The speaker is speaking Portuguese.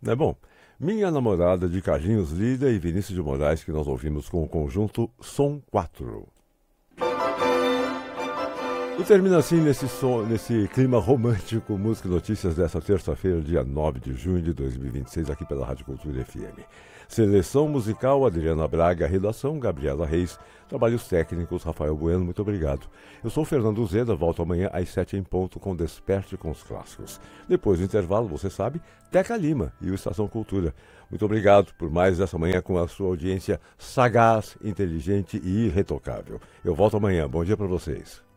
Não é bom? Minha Namorada de Carlinhos Lida e Vinícius de Moraes, que nós ouvimos com o conjunto Som 4. E termina assim nesse clima romântico, música e notícias dessa terça-feira, dia 9 de junho de 2026, aqui pela Rádio Cultura FM. Seleção musical, Adriana Braga, redação, Gabriela Reis, trabalhos técnicos, Rafael Bueno, muito obrigado. Eu sou Fernando Zeda, volto amanhã às 7 em ponto com Desperte com os Clássicos. Depois do intervalo, você sabe, Teca Lima e o Estação Cultura. Muito obrigado por mais essa manhã com a sua audiência sagaz, inteligente e irretocável. Eu volto amanhã. Bom dia para vocês.